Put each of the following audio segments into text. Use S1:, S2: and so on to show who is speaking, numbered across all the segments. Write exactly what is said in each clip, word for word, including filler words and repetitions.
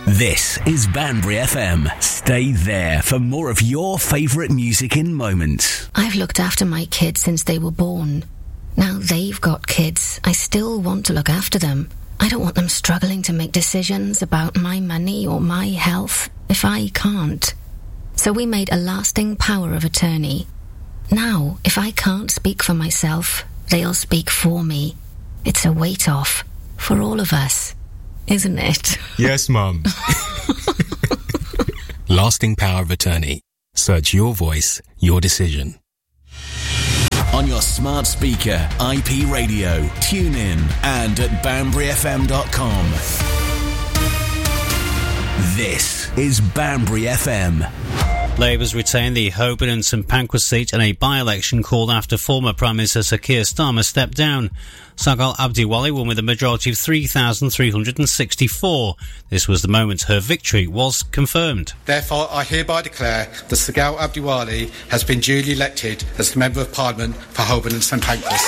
S1: This is Banbury F M. Stay there for more of your favourite music in moments.
S2: I've looked after my kids since they were born. Now they've got kids. I still want to look after them. I don't want them struggling to make decisions about my money or my health if I can't. So we made a lasting power of attorney. Now, if I can't speak for myself, they'll speak for me. It's a weight off for all of us, isn't it?
S3: Yes, Mum.
S4: Lasting power of attorney. Search your voice, your decision.
S1: On your smart speaker, I P radio, tune in, and at banbury f m dot com. This is Banbury F M.
S5: Labour's retained the Holborn and St Pancras seat in a by-election called after former Prime Minister Sir Keir Starmer stepped down. Sagal Abdiwali won with a majority of three thousand three hundred sixty-four. This was the moment her victory was confirmed.
S6: Therefore, I hereby declare that Sagal Abdiwali has been duly elected as the Member of Parliament for Holborn and St Pancras.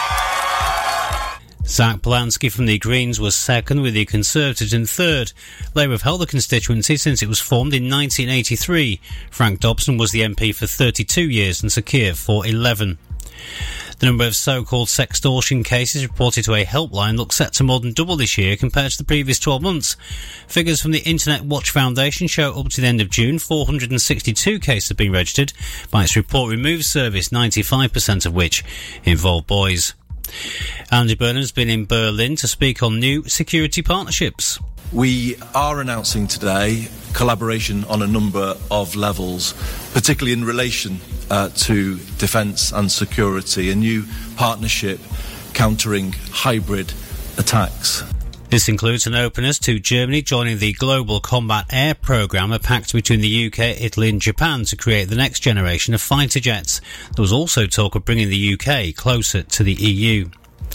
S5: Zach Polanski from the Greens was second, with the Conservatives in third. Labour have held the constituency since it was formed in nineteen eighty-three. Frank Dobson was the M P for thirty-two years and Sir Keir for eleven. The number of so-called sextortion cases reported to a helpline looks set to more than double this year compared to the previous twelve months. Figures from the Internet Watch Foundation show up to the end of June, four hundred sixty-two cases have been registered by its Report Remove service, ninety-five percent of which involve boys. Andy Burnham's been in Berlin to speak on new security partnerships.
S7: We are announcing today collaboration on a number of levels, particularly in relation uh, to defence and security, a new partnership countering hybrid attacks.
S5: This includes an openness to Germany joining the Global Combat Air Programme, a pact between the U K, Italy and Japan to create the next generation of fighter jets. There was also talk of bringing the U K closer to the E U.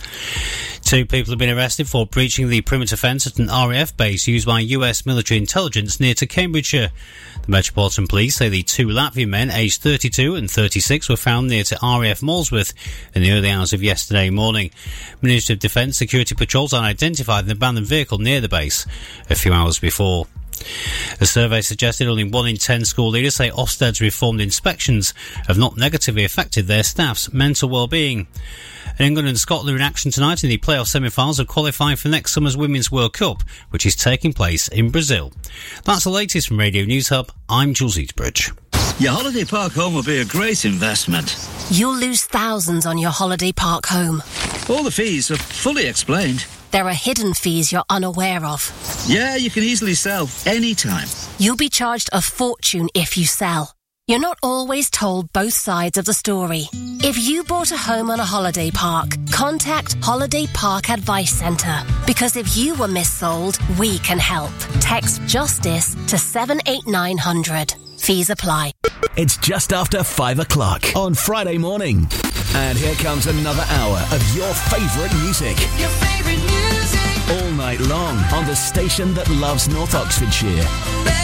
S5: Two people have been arrested for breaching the perimeter fence at an R A F base used by U S military intelligence near to Cambridgeshire. The Metropolitan Police say the two Latvian men, aged thirty-two and thirty-six, were found near to R A F Molesworth in the early hours of yesterday morning. Ministry of Defence security patrols unidentified an abandoned vehicle near the base a few hours before. A survey suggested only one in ten school leaders say Ofsted's reformed inspections have not negatively affected their staff's mental well-being. England and Scotland are in action tonight in the playoff semi-finals of qualifying for next summer's Women's World Cup, which is taking place in Brazil. That's the latest from Radio News Hub. I'm Jules Eatbridge.
S8: Your holiday park home will be a great investment.
S9: You'll lose thousands on your holiday park home.
S8: All the fees are fully explained.
S9: There are hidden fees you're unaware of.
S8: Yeah, you can easily sell anytime.
S9: You'll be charged a fortune if you sell. You're not always told both sides of the story. If you bought a home on a holiday park, contact Holiday Park Advice Centre. Because if you were missold, we can help. Text JUSTICE to seven eight nine hundred. Fees apply.
S1: It's just after five o'clock on Friday morning. And here comes another hour of your favourite music.
S10: Your favourite music.
S1: All night long on the station that loves North Oxfordshire.